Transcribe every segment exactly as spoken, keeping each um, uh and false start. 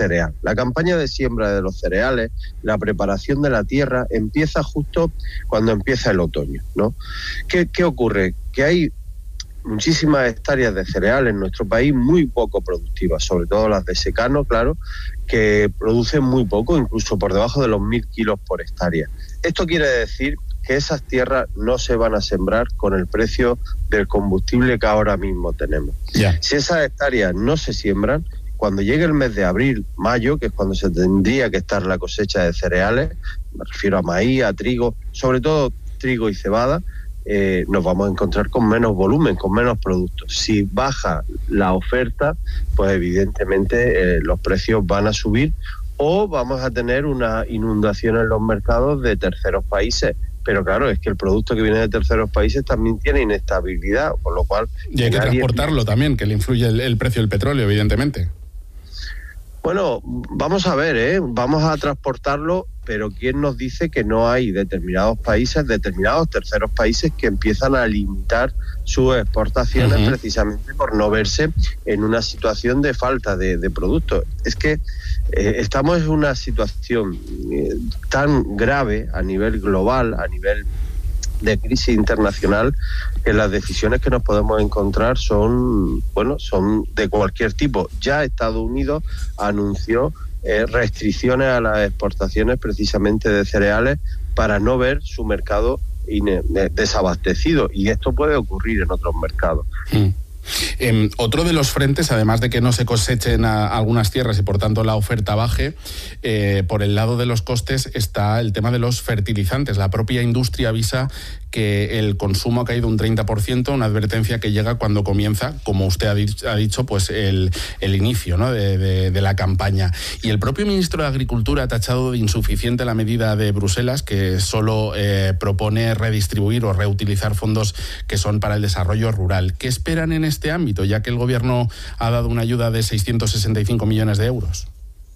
cereal. La campaña de siembra de los cereales, la preparación de la tierra, empieza justo cuando empieza el otoño, ¿no? ¿Qué, qué ocurre? Que hay muchísimas hectáreas de cereal en nuestro país muy poco productivas, sobre todo las de secano, claro, que producen muy poco, incluso por debajo de los mil kilos por hectárea. Esto quiere decir que esas tierras no se van a sembrar con el precio del combustible que ahora mismo tenemos. Yeah. Si esas hectáreas no se siembran, cuando llegue el mes de abril, mayo, que es cuando se tendría que estar la cosecha de cereales, me refiero a maíz, a trigo, sobre todo trigo y cebada, eh, nos vamos a encontrar con menos volumen, con menos productos. Si baja la oferta, pues evidentemente eh, los precios van a subir o vamos a tener una inundación en los mercados de terceros países. Pero claro, es que el producto que viene de terceros países también tiene inestabilidad, por lo cual... Y hay que transportarlo tiene... también, que le influye el, el precio del petróleo, evidentemente. Bueno, vamos a ver, ¿eh? Vamos a transportarlo, pero ¿quién nos dice que no hay determinados países, determinados terceros países que empiezan a limitar sus exportaciones uh-huh. precisamente por no verse en una situación de falta de, de productos? Es que eh, estamos en una situación eh, tan grave a nivel global, a nivel de crisis internacional, que las decisiones que nos podemos encontrar son, bueno, son de cualquier tipo. Ya Estados Unidos anunció eh, restricciones a las exportaciones precisamente de cereales para no ver su mercado ine- desabastecido, y esto puede ocurrir en otros mercados. Mm. Eh, otro de los frentes, además de que no se cosechen a algunas tierras y por tanto la oferta baje, eh, por el lado de los costes está el tema de los fertilizantes. La propia industria avisa que el consumo ha caído un treinta por ciento, una advertencia que llega cuando comienza, como usted ha dicho, ha dicho pues el, el inicio, ¿no? de, de, de la campaña. Y el propio ministro de Agricultura ha tachado de insuficiente la medida de Bruselas, que solo eh, propone redistribuir o reutilizar fondos que son para el desarrollo rural. ¿Qué esperan en este ámbito, ya que el gobierno ha dado una ayuda de seiscientos sesenta y cinco millones de euros?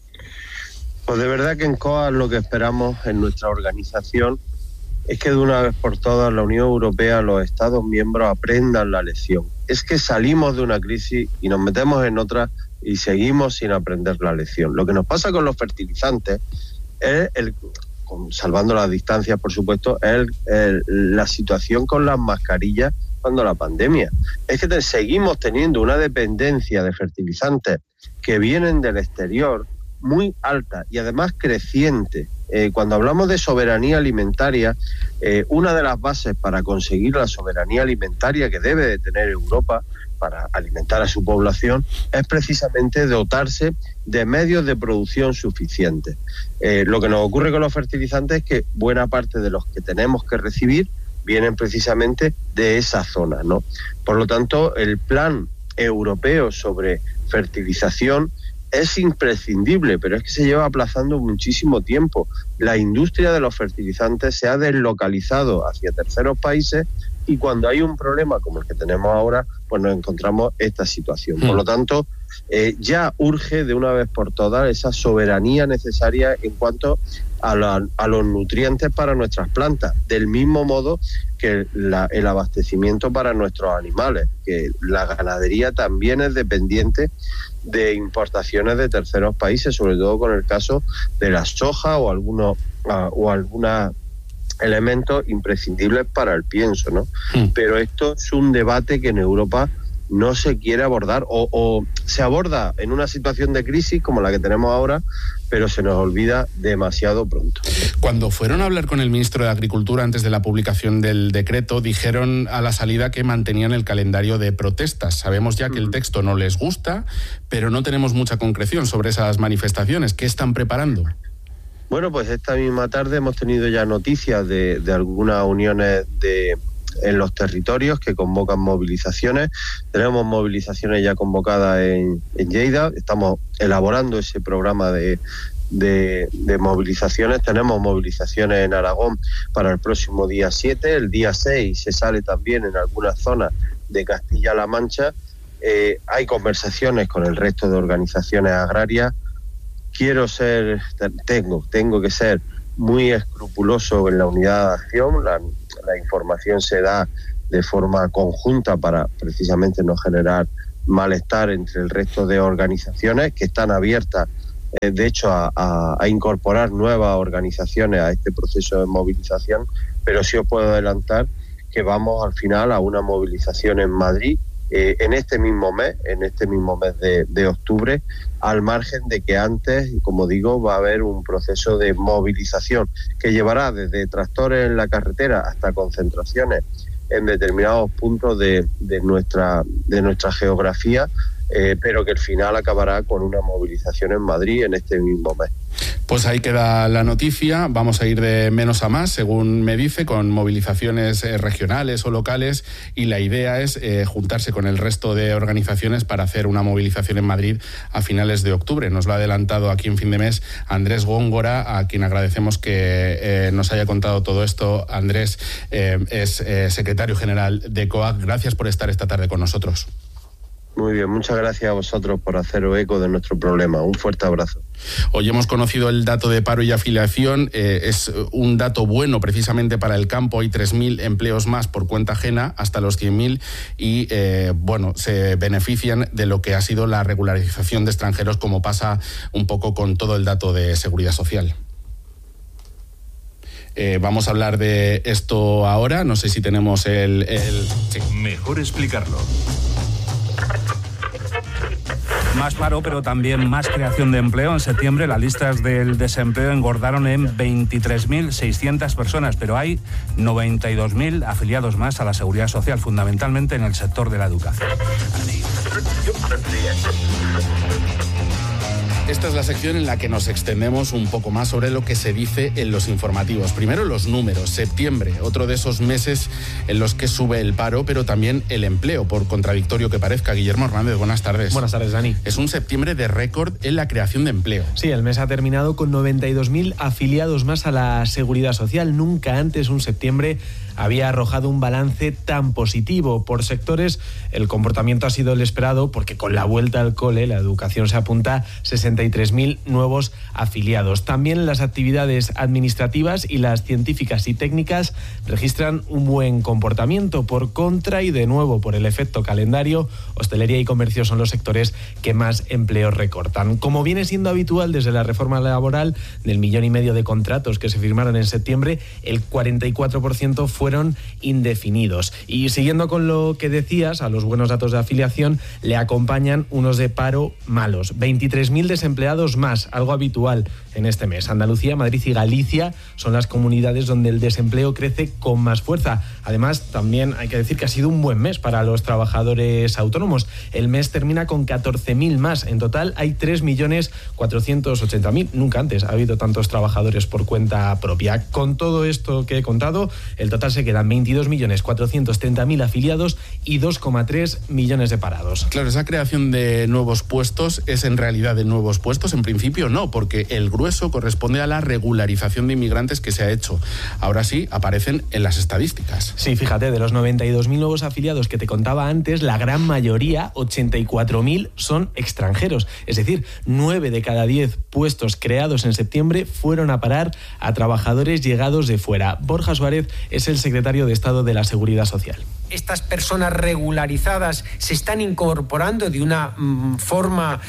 Pues de verdad que en C O A lo que esperamos en nuestra organización es que de una vez por todas la Unión Europea, los Estados miembros aprendan la lección. Es que salimos de una crisis y nos metemos en otra y seguimos sin aprender la lección. Lo que nos pasa con los fertilizantes es, el, salvando las distancias por supuesto, es el, el, la situación con las mascarillas cuando la pandemia. Es que te, seguimos teniendo una dependencia de fertilizantes que vienen del exterior muy alta y además creciente. Eh, cuando hablamos de soberanía alimentaria, eh, una de las bases para conseguir la soberanía alimentaria que debe de tener Europa para alimentar a su población es precisamente dotarse de medios de producción suficientes. Eh, lo que nos ocurre con los fertilizantes es que buena parte de los que tenemos que recibir vienen precisamente de esa zona, ¿no? Por lo tanto, el plan europeo sobre fertilización es imprescindible, pero es que se lleva aplazando muchísimo tiempo. La industria de los fertilizantes se ha deslocalizado hacia terceros países y cuando hay un problema como el que tenemos ahora, pues nos encontramos esta situación. Por lo tanto, eh, ya urge de una vez por todas esa soberanía necesaria en cuanto a, la, a los nutrientes para nuestras plantas, del mismo modo que la, el abastecimiento para nuestros animales, que la ganadería también es dependiente de importaciones de terceros países, sobre todo con el caso de la soja o algunos uh, o algunos elementos imprescindibles para el pienso, ¿no? Mm. Pero esto es un debate que en Europa no se quiere abordar o, o se aborda en una situación de crisis como la que tenemos ahora, pero se nos olvida demasiado pronto. Cuando fueron a hablar con el ministro de Agricultura antes de la publicación del decreto, dijeron a la salida que mantenían el calendario de protestas. Sabemos ya que el texto no les gusta, pero no tenemos mucha concreción sobre esas manifestaciones. ¿Qué están preparando? Bueno, pues esta misma tarde hemos tenido ya noticias de, de algunas uniones de en los territorios que convocan movilizaciones. Tenemos movilizaciones ya convocadas en, en Lleida, estamos elaborando ese programa de, de, de movilizaciones. Tenemos movilizaciones en Aragón para el próximo día siete, el día seis se sale también en algunas zonas de Castilla-La Mancha. Eh, hay conversaciones con el resto de organizaciones agrarias. Quiero ser, tengo, tengo que ser muy escrupuloso en la unidad de acción. La, la información se da de forma conjunta para precisamente no generar malestar entre el resto de organizaciones que están abiertas eh, de hecho, a, a, a incorporar nuevas organizaciones a este proceso de movilización, pero sí os puedo adelantar que vamos al final a una movilización en Madrid eh, en este mismo mes, en este mismo mes de, de octubre, al margen de que antes, como digo, va a haber un proceso de movilización que llevará desde tractores en la carretera hasta concentraciones en determinados puntos de, de nuestra de nuestra geografía, eh, pero que al final acabará con una movilización en Madrid en este mismo mes. Pues ahí queda la noticia. Vamos a ir de menos a más, según me dice, con movilizaciones eh, regionales o locales, y la idea es eh, juntarse con el resto de organizaciones para hacer una movilización en Madrid a finales de octubre. Nos lo ha adelantado aquí en Fin de Mes Andrés Góngora, a quien agradecemos que eh, nos haya contado todo esto. Andrés eh, es eh, secretario general de COAG. Gracias por estar esta tarde con nosotros. Muy bien, muchas gracias a vosotros por haceros eco de nuestro problema. Un fuerte abrazo. Hoy hemos conocido el dato de paro y afiliación. Eh, es un dato bueno precisamente para el campo. Hay tres mil empleos más por cuenta ajena, hasta los cien mil, y eh, bueno, se benefician de lo que ha sido la regularización de extranjeros, como pasa un poco con todo el dato de seguridad social. Eh, vamos a hablar de esto ahora. No sé si tenemos el... el... Sí. Mejor explicarlo. Más paro, pero también más creación de empleo. En septiembre las listas del desempleo engordaron en veintitrés mil seiscientas personas, pero hay noventa y dos mil afiliados más a la Seguridad Social, fundamentalmente en el sector de la educación. Esta es la sección en la que nos extendemos un poco más sobre lo que se dice en los informativos. Primero los números. Septiembre, otro de esos meses en los que sube el paro, pero también el empleo, por contradictorio que parezca. Guillermo Hernández, buenas tardes. Buenas tardes, Dani. Es un septiembre de récord en la creación de empleo. Sí, el mes ha terminado con noventa y dos mil afiliados más a la Seguridad Social. Nunca antes un septiembre había arrojado un balance tan positivo. Por sectores, el comportamiento ha sido el esperado, porque con la vuelta al cole, la educación se apunta a sesenta y tres mil nuevos afiliados. También las actividades administrativas y las científicas y técnicas registran un buen comportamiento. Por contra, y de nuevo por el efecto calendario, hostelería y comercio son los sectores que más empleos recortan. Como viene siendo habitual desde la reforma laboral, del millón y medio de contratos que se firmaron en septiembre, el cuarenta y cuatro por ciento fueron indefinidos. Y siguiendo con lo que decías, a los buenos datos de afiliación le acompañan unos de paro malos. veintitrés mil desempleados más, algo habitual en este mes. Andalucía, Madrid y Galicia son las comunidades donde el desempleo crece con más fuerza. Además, también hay que decir que ha sido un buen mes para los trabajadores autónomos. El mes termina con catorce mil más. En total hay tres millones cuatrocientos ochenta mil. Nunca antes ha habido tantos trabajadores por cuenta propia. Con todo esto que he contado, el total se quedan veintidós millones cuatrocientos treinta mil afiliados y dos coma tres millones de parados. Claro, esa creación de nuevos puestos es en realidad de nuevos puestos. En principio no, porque el grueso corresponde a la regularización de inmigrantes que se ha hecho. Ahora sí, aparecen en las estadísticas. Sí, fíjate, de los noventa y dos mil nuevos afiliados que te contaba antes, la gran mayoría, ochenta y cuatro mil, son extranjeros. Es decir, nueve de cada diez puestos creados en septiembre fueron a parar a trabajadores llegados de fuera. Borja Suárez es el secretario de Estado de la Seguridad Social. Estas personas regularizadas se están incorporando de una mm, forma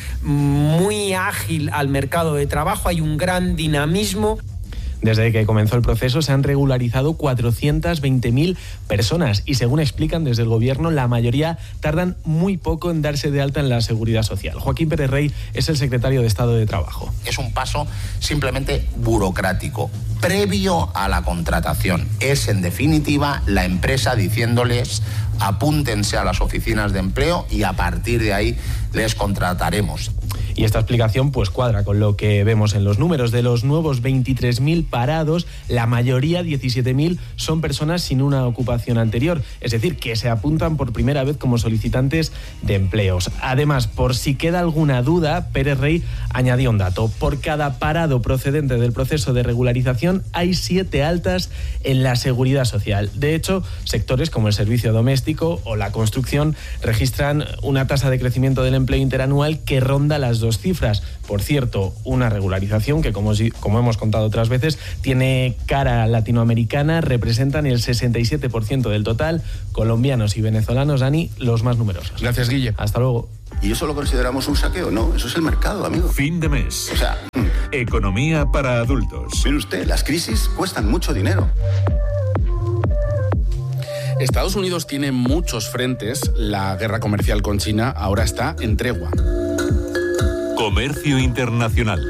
muy ágil al mercado de trabajo. Hay un gran dinamismo. Desde que comenzó el proceso se han regularizado cuatrocientas veinte mil personas y, según explican desde el Gobierno, la mayoría tardan muy poco en darse de alta en la Seguridad Social. Joaquín Pérez Rey es el secretario de Estado de Trabajo. Es un paso simplemente burocrático, previo a la contratación. Es, en definitiva, la empresa diciéndoles: apúntense a las oficinas de empleo y a partir de ahí les contrataremos. Y esta explicación pues cuadra con lo que vemos en los números. De los nuevos veintitrés mil parados, la mayoría, diecisiete mil, son personas sin una ocupación anterior, es decir, que se apuntan por primera vez como solicitantes de empleos. Además, por si queda alguna duda, Pérez Rey añadió un dato: por cada parado procedente del proceso de regularización hay siete altas en la Seguridad Social. De hecho, sectores como el servicio doméstico o la construcción registran una tasa de crecimiento del empleo interanual que ronda las dos cifras. Por cierto, una regularización que, como, como hemos contado otras veces, tiene cara latinoamericana, representan el sesenta y siete por ciento del total. Colombianos y venezolanos, Dani, los más numerosos. Gracias, Guille. Hasta luego. ¿Y eso lo consideramos un saqueo? No, eso es el mercado, amigo. Fin de mes. O sea... Economía para adultos. Mire usted, las crisis cuestan mucho dinero. Estados Unidos tiene muchos frentes. La guerra comercial con China ahora está en tregua. Comercio internacional.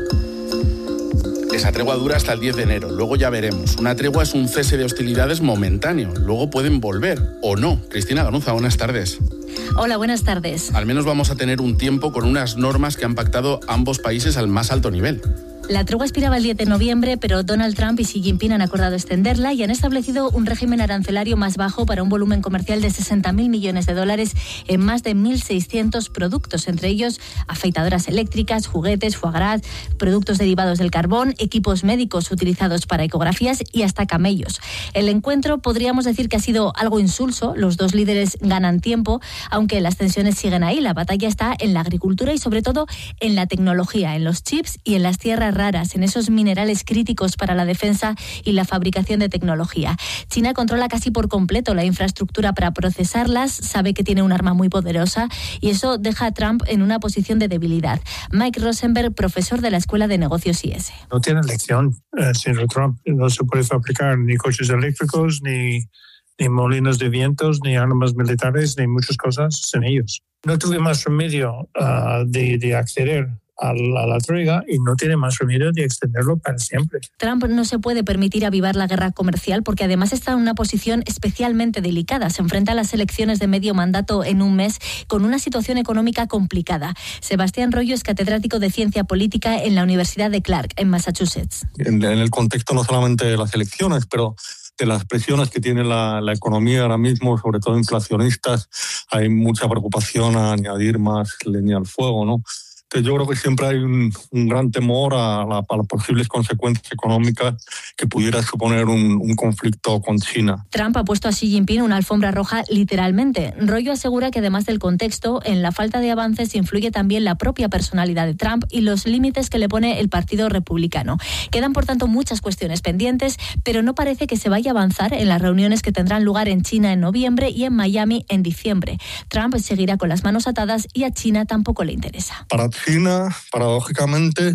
Esa tregua dura hasta el diez de enero, luego ya veremos. Una tregua es un cese de hostilidades momentáneo, luego pueden volver, o no. Cristina Ganuza, buenas tardes. Hola, buenas tardes. Al menos vamos a tener un tiempo con unas normas que han pactado ambos países al más alto nivel. La tregua expiraba el diez de noviembre, pero Donald Trump y Xi Jinping han acordado extenderla y han establecido un régimen arancelario más bajo para un volumen comercial de sesenta mil millones de dólares en más de mil seiscientos productos, entre ellos afeitadoras eléctricas, juguetes, foie gras, productos derivados del carbón, equipos médicos utilizados para ecografías y hasta camellos. El encuentro podríamos decir que ha sido algo insulso. Los dos líderes ganan tiempo, aunque las tensiones siguen ahí. La batalla está en la agricultura y sobre todo en la tecnología, en los chips y en las tierras raras, en esos minerales críticos para la defensa y la fabricación de tecnología. China controla casi por completo la infraestructura para procesarlas, sabe que tiene un arma muy poderosa y eso deja a Trump en una posición de debilidad. Mike Rosenberg, profesor de la Escuela de Negocios I S. No tiene elección, eh, señor Trump. No se puede fabricar ni coches eléctricos, ni, ni molinos de vientos, ni armas militares, ni muchas cosas sin ellos. No tuve más remedio uh, de, de acceder a la, a la tregua y no tiene más remedio de extenderlo para siempre. Trump no se puede permitir avivar la guerra comercial porque además está en una posición especialmente delicada. Se enfrenta a las elecciones de medio mandato en un mes con una situación económica complicada. Sebastián Royo es catedrático de Ciencia Política en la Universidad de Clark, en Massachusetts. En, en el contexto no solamente de las elecciones, pero de las presiones que tiene la, la economía ahora mismo, sobre todo inflacionistas, hay mucha preocupación a añadir más leña al fuego, ¿no? Yo creo que siempre hay un, un gran temor a, la, a las posibles consecuencias económicas que pudiera suponer un, un conflicto con China. Trump ha puesto a Xi Jinping una alfombra roja literalmente. Royo asegura que además del contexto, en la falta de avances influye también la propia personalidad de Trump y los límites que le pone el Partido Republicano. Quedan, por tanto, muchas cuestiones pendientes, pero no parece que se vaya a avanzar en las reuniones que tendrán lugar en China en noviembre y en Miami en diciembre. Trump seguirá con las manos atadas y a China tampoco le interesa. Para China, paradójicamente,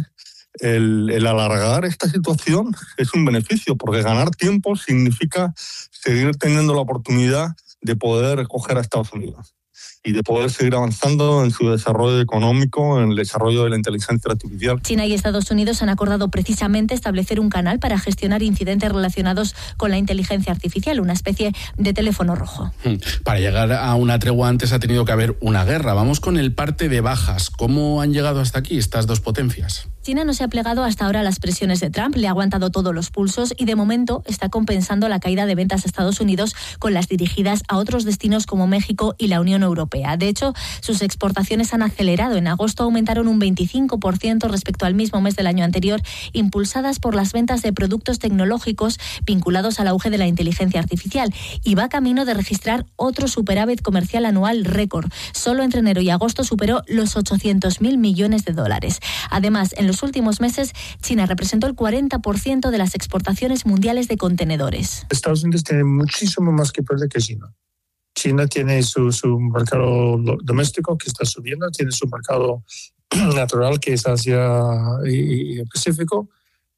el, el alargar esta situación es un beneficio, porque ganar tiempo significa seguir teniendo la oportunidad de poder coger a Estados Unidos y de poder seguir avanzando en su desarrollo económico, en el desarrollo de la inteligencia artificial. China y Estados Unidos han acordado precisamente establecer un canal para gestionar incidentes relacionados con la inteligencia artificial, una especie de teléfono rojo. Para llegar a una tregua antes ha tenido que haber una guerra. Vamos con el parte de bajas. ¿Cómo han llegado hasta aquí estas dos potencias? China no se ha plegado hasta ahora a las presiones de Trump, le ha aguantado todos los pulsos y de momento está compensando la caída de ventas a Estados Unidos con las dirigidas a otros destinos como México y la Unión Europea. De hecho, sus exportaciones han acelerado. En agosto aumentaron un veinticinco por ciento respecto al mismo mes del año anterior, impulsadas por las ventas de productos tecnológicos vinculados al auge de la inteligencia artificial, y va camino de registrar otro superávit comercial anual récord. Solo entre enero y agosto superó los ochocientos mil millones de dólares. Además, en los últimos meses, China representó el cuarenta por ciento de las exportaciones mundiales de contenedores. Estados Unidos tiene muchísimo más que perder que China. China tiene su, su mercado doméstico que está subiendo, tiene su mercado natural que es Asia y, y el Pacífico,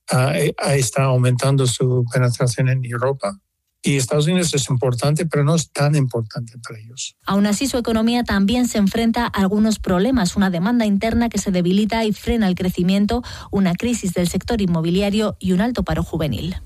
uh, está aumentando su penetración en Europa. Y Estados Unidos es importante, pero no es tan importante para ellos. Aún así, su economía también se enfrenta a algunos problemas. Una demanda interna que se debilita y frena el crecimiento, una crisis del sector inmobiliario y un alto paro juvenil.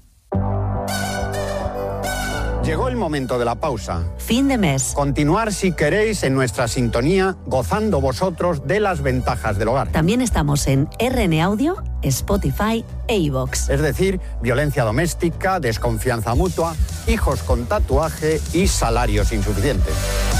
Llegó el momento de la pausa. Fin de mes. Continuar, si queréis, en nuestra sintonía, gozando vosotros de las ventajas del hogar. También estamos en R N Audio, Spotify e iVoox. Es decir, violencia doméstica, desconfianza mutua, hijos con tatuaje y salarios insuficientes.